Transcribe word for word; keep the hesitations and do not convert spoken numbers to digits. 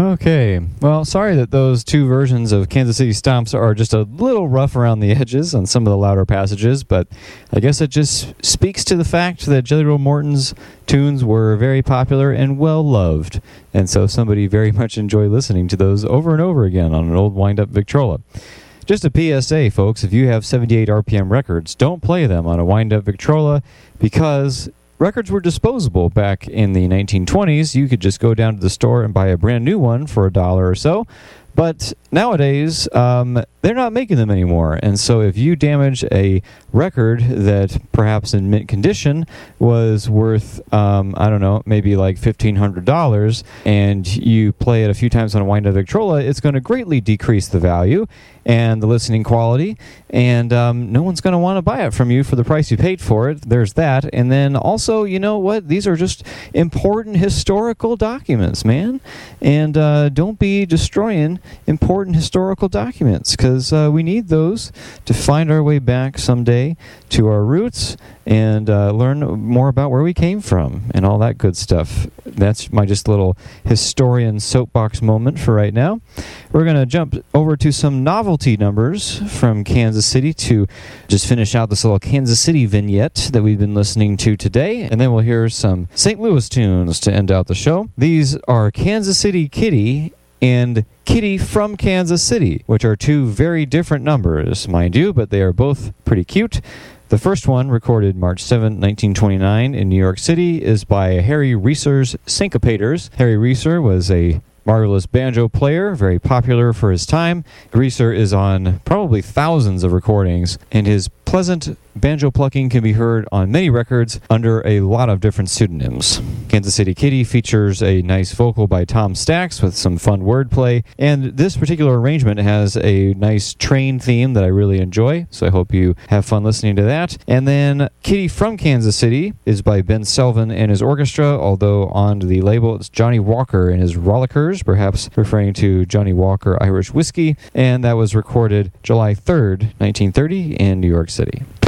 Okay, well, sorry that those two versions of Kansas City Stomps are just a little rough around the edges on some of the louder passages, but I guess it just speaks to the fact that Jelly Roll Morton's tunes were very popular and well-loved, and so somebody very much enjoyed listening to those over and over again on an old wind-up Victrola. Just a P S A, folks, if you have seventy-eight R P M records, don't play them on a wind-up Victrola because records were disposable back in the nineteen twenties. You could just go down to the store and buy a brand new one for a dollar or so. But nowadays, um, they're not making them anymore. And so if you damage a record that perhaps in mint condition was worth, um, I don't know, maybe like fifteen hundred dollars, and you play it a few times on a wind-up Victrola, it's going to greatly decrease the value and the listening quality, and um, no one's going to want to buy it from you for the price you paid for it. There's that. And then also, you know what? These are just important historical documents, man. And uh, don't be destroying important historical documents, because uh, we need those to find our way back someday to our roots and uh, learn more about where we came from and all that good stuff. That's my just little historian soapbox moment for right now. We're going to jump over to some novelty numbers from Kansas City to just finish out this little Kansas City vignette that we've been listening to today, and then we'll hear some Saint Louis tunes to end out the show. These are Kansas City Kitty and Kitty from Kansas City, which are two very different numbers, mind you, but they are both pretty cute. The first one, recorded March seventh, nineteen twenty-nine in New York City, is by Harry Reeser's Syncopators. Harry Reeser was a marvelous banjo player, very popular for his time. Reeser is on probably thousands of recordings, and his pleasant banjo plucking can be heard on many records under a lot of different pseudonyms. Kansas City Kitty features a nice vocal by Tom Stax with some fun wordplay, and this particular arrangement has a nice train theme that I really enjoy, so I hope you have fun listening to that. And then Kitty from Kansas City is by Ben Selvin and his orchestra, although on the label it's Johnny Walker and his Rollickers, perhaps referring to Johnny Walker Irish Whiskey, and that was recorded July third, nineteen thirty in New York City.